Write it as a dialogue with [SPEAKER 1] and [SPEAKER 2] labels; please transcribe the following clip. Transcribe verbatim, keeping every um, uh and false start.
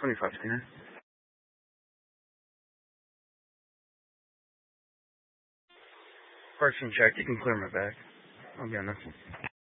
[SPEAKER 1] twenty-five ten. Parking check. You can clear my back. I'll be honest.